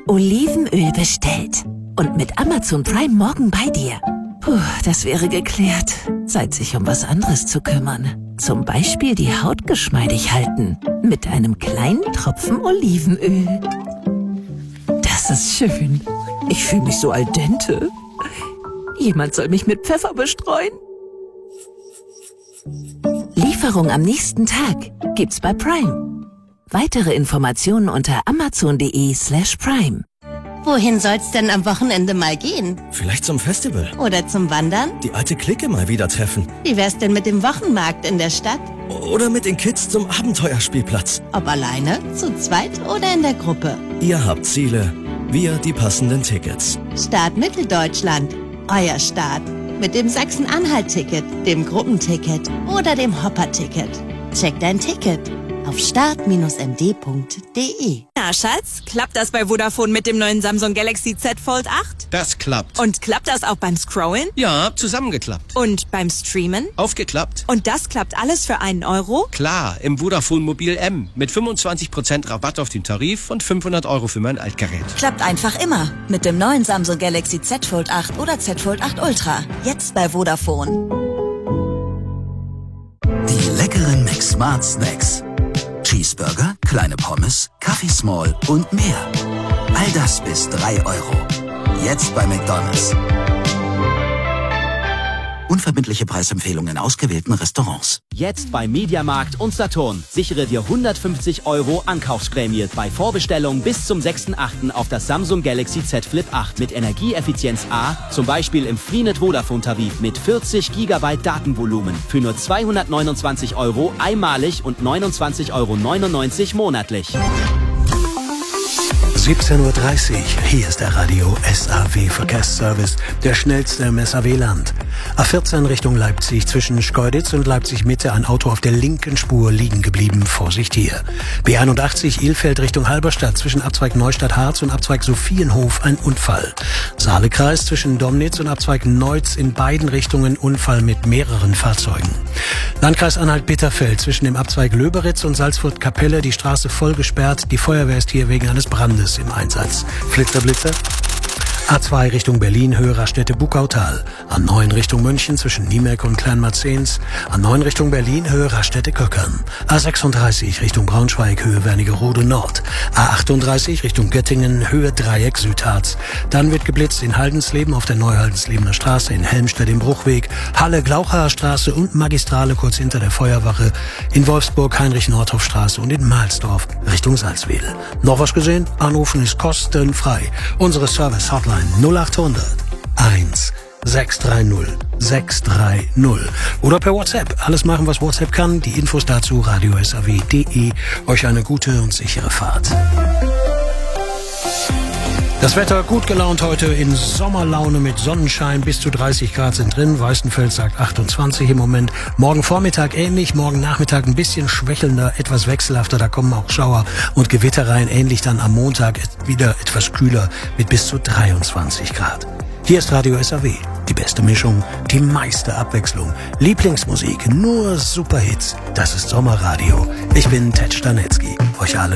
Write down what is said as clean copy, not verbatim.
Olivenöl bestellt. Und mit Amazon Prime morgen bei dir. Puh, das wäre geklärt. Zeit, sich um was anderes zu kümmern. Zum Beispiel die Haut geschmeidig halten. Mit einem kleinen Tropfen Olivenöl. Das ist schön. Ich fühle mich so al dente. Jemand soll mich mit Pfeffer bestreuen. Lieferung am nächsten Tag gibt's bei Prime. Weitere Informationen unter amazon.de/prime. Wohin soll's denn am Wochenende mal gehen? Vielleicht zum Festival. Oder zum Wandern? Die alte Clique mal wieder treffen. Wie wär's denn mit dem Wochenmarkt in der Stadt? Oder mit den Kids zum Abenteuerspielplatz. Ob alleine, zu zweit oder in der Gruppe? Ihr habt Ziele, wir die passenden Tickets. Start Mitteldeutschland. Euer Start. Mit dem Sachsen-Anhalt-Ticket, dem Gruppenticket oder dem Hopper-Ticket. Check dein Ticket auf start-md.de. Na, Schatz, klappt das bei Vodafone mit dem neuen Samsung Galaxy Z Fold 8? Das klappt. Und klappt das auch beim Scrollen? Ja, zusammengeklappt. Und beim Streamen? Aufgeklappt. Und das klappt alles für €1? Klar, im Vodafone Mobil M. Mit 25% Rabatt auf den Tarif und 500 € für mein Altgerät. Klappt einfach immer. Mit dem neuen Samsung Galaxy Z Fold 8 oder Z Fold 8 Ultra. Jetzt bei Vodafone. Die leckeren McSmart Snacks. Cheeseburger, kleine Pommes, Kaffee Small und mehr. All das bis €3. Jetzt bei McDonald's. Unverbindliche Preisempfehlungen in ausgewählten Restaurants. Jetzt bei Mediamarkt und Saturn. Sichere dir 150 € Ankaufsprämie bei Vorbestellung bis zum 6.8. auf das Samsung Galaxy Z Flip 8 mit Energieeffizienz A, zum Beispiel im Freenet Vodafone Tarif mit 40 GB Datenvolumen für nur 229 € einmalig und 29,99 € monatlich. 17:30 Uhr, hier ist der Radio SAW Verkehrsservice, der schnellste im SAW-Land. A14 Richtung Leipzig zwischen Schkeuditz und Leipzig Mitte ein Auto auf der linken Spur liegen geblieben, Vorsicht hier. B81 Ilfeld Richtung Halberstadt zwischen Abzweig Neustadt-Harz und Abzweig Sophienhof ein Unfall. Saalekreis zwischen Domnitz und Abzweig Neutz in beiden Richtungen Unfall mit mehreren Fahrzeugen. Landkreis Anhalt-Bitterfeld zwischen dem Abzweig Löberitz und Salzburg-Kapelle die Straße voll gesperrt, die Feuerwehr ist hier wegen eines Brandes im Einsatz. Flitzer. A2 Richtung Berlin, Höhe Raststätte-Bukautal. A9 Richtung München zwischen Niemek und Kleinmarzens. A9 Richtung Berlin, Höhe Raststätte-Köckern. A36 Richtung Braunschweig, Höhe Wernigerode Nord. A38 Richtung Göttingen, Höhe Dreieck Südharz. Dann wird geblitzt in Haldensleben auf der Neuhaldenslebener Straße, in Helmstedt im Bruchweg, Halle Glauchaer Straße und Magistrale kurz hinter der Feuerwache. In Wolfsburg Heinrich-Nordhoff-Straße und in Mahlsdorf Richtung Salzwedel. Noch was gesehen? Anrufen ist kostenfrei. Unsere Service-Hotline 0800 1630 630 oder per WhatsApp. Alles machen, was WhatsApp kann. Die Infos dazu radiosaw.de. Euch eine gute und sichere Fahrt. Das Wetter gut gelaunt heute in Sommerlaune mit Sonnenschein. Bis zu 30 Grad sind drin. Weißenfels sagt 28 im Moment. Morgen Vormittag ähnlich, morgen Nachmittag ein bisschen schwächelnder, etwas wechselhafter. Da kommen auch Schauer und Gewitter rein. Ähnlich dann am Montag wieder etwas kühler mit bis zu 23 Grad. Hier ist Radio SAW. Die beste Mischung, die meiste Abwechslung. Lieblingsmusik, nur Superhits. Das ist Sommerradio. Ich bin Ted Stanetzky. Euch allen